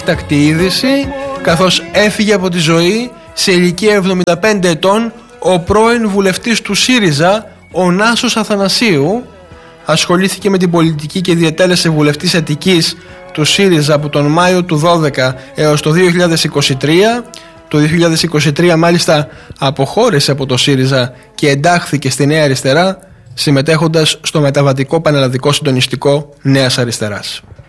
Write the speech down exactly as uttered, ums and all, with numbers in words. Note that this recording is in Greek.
Τακτή είδηση, καθώς έφυγε από τη ζωή σε ηλικία εβδομήντα πέντε ετών ο πρώην βουλευτής του ΣΥΡΙΖΑ, ο Νάσος Αθανασίου. Ασχολήθηκε με την πολιτική και διετέλεσε βουλευτής Αττικής του ΣΥΡΙΖΑ από τον Μάιο του δώδεκα έως το δύο χιλιάδες είκοσι τρία. Το δύο χιλιάδες είκοσι τρία μάλιστα αποχώρησε από το ΣΥΡΙΖΑ και εντάχθηκε στη Νέα Αριστερά, συμμετέχοντας στο μεταβατικό πανελλαδικό συντονιστικό Νέας Αριστεράς.